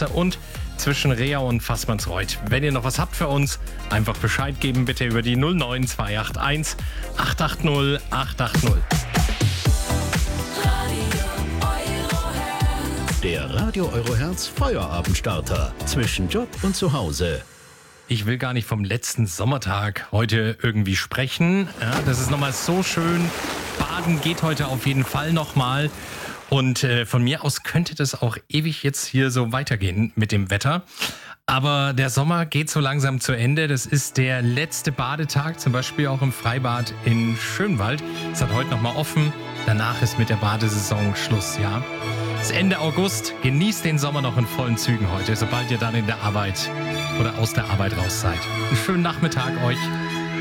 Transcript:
Münster und zwischen Reau und Fassmannsreuth. Wenn ihr noch was habt für uns, einfach Bescheid geben, bitte über die 09281 880 880. Der Radio Eurohertz Feuerabendstarter zwischen Job und Zuhause. Ich will gar nicht vom letzten Sommertag heute irgendwie sprechen. Ja, das ist nochmal so schön. Baden geht heute auf jeden Fall nochmal. Und von mir aus könnte das auch ewig jetzt hier so weitergehen mit dem Wetter. Aber der Sommer geht so langsam zu Ende. Das ist der letzte Badetag, zum Beispiel auch im Freibad in Schönwald. Es hat heute nochmal offen. Danach ist mit der Badesaison Schluss, ja. Es ist Ende August. Genießt den Sommer noch in vollen Zügen heute, sobald ihr dann in der Arbeit oder aus der Arbeit raus seid. Einen schönen Nachmittag euch.